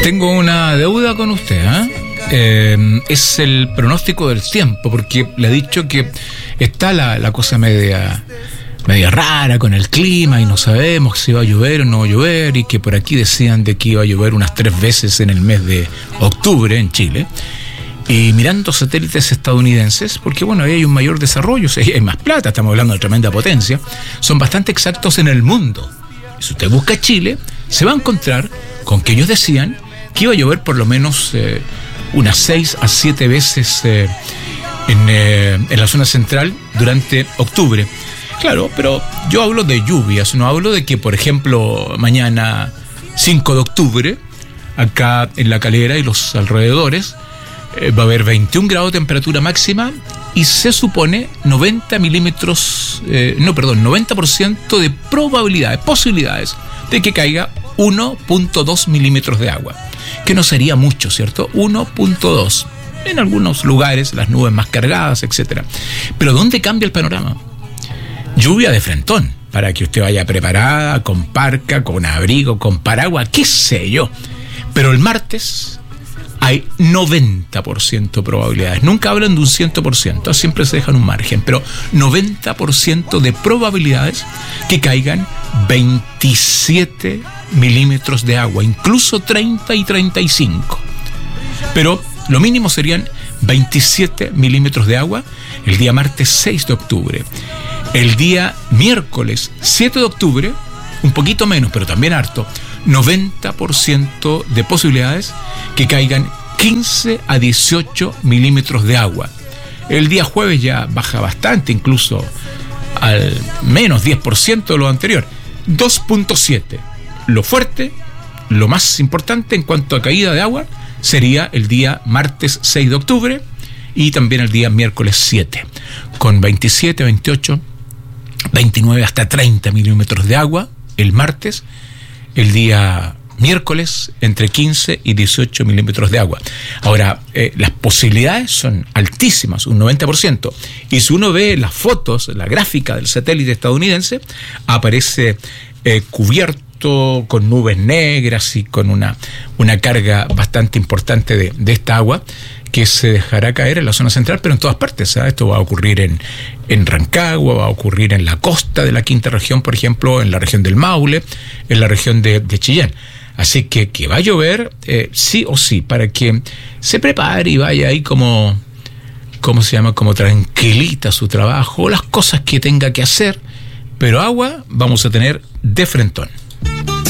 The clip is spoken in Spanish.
Tengo una deuda con usted, es el pronóstico del tiempo, porque le he dicho que está la cosa media rara con el clima y no sabemos si va a llover o no va a llover, y que por aquí decían de que iba a llover unas 3 veces en el mes de octubre en Chile. Y mirando satélites estadounidenses, porque bueno, ahí hay un mayor desarrollo, ahí hay más plata, estamos hablando de tremenda potencia, son bastante exactos en el mundo. Y si usted busca Chile, se va a encontrar con que ellos decían que iba a llover por lo menos unas 6 a 7 veces en la zona central durante octubre. Claro, pero yo hablo de lluvias, no hablo de que, por ejemplo, mañana 5 de octubre, acá en La Calera y los alrededores, va a haber 21 grados de temperatura máxima y se supone 90% de probabilidades, posibilidades de que caiga 1.2 milímetros de agua, que no sería mucho, ¿cierto? 1.2. En algunos lugares las nubes más cargadas, etcétera. Pero ¿dónde cambia el panorama? Lluvia de frentón, para que usted vaya preparada, con parca, con abrigo, con paraguas, qué sé yo. Pero el martes hay 90% probabilidades. Nunca hablan de un 100%, siempre se dejan un margen, pero 90% de probabilidades que caigan 27 milímetros de agua, incluso 30 y 35. Pero lo mínimo serían 27 milímetros de agua el día martes 6 de octubre. El día miércoles 7 de octubre, un poquito menos, pero también harto, 90% de posibilidades que caigan 15 a 18 milímetros de agua. El día jueves ya baja bastante, incluso al menos 10% de lo anterior. 2.7. Lo fuerte, lo más importante en cuanto a caída de agua, sería el día martes 6 de octubre y también el día miércoles 7, con 27, 28, 29 hasta 30 milímetros de agua el martes. El día miércoles entre 15 y 18 milímetros de agua. Ahora, las posibilidades son altísimas, un 90%. Y si uno ve las fotos, la gráfica del satélite estadounidense, aparece cubierto con nubes negras y con una carga bastante importante de esta agua que se dejará caer en la zona central, pero en todas partes. Esto va a ocurrir en Rancagua, va a ocurrir en la costa de la quinta región, por ejemplo, en la región del Maule, en la región de Chillán. Así que va a llover sí o sí, para que se prepare y vaya ahí como tranquilita su trabajo, las cosas que tenga que hacer, pero agua vamos a tener de frentón.